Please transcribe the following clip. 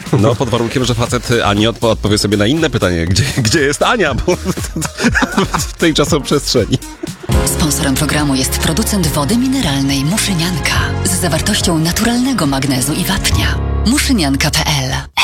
No, pod warunkiem, że facet Ani odpowie sobie na inne pytanie. Gdzie jest Ania? Bo w tej czasoprzestrzeni. Sponsorem programu jest producent wody mineralnej Muszynianka z zawartością naturalnego magnezu i wapnia. Muszynianka.pl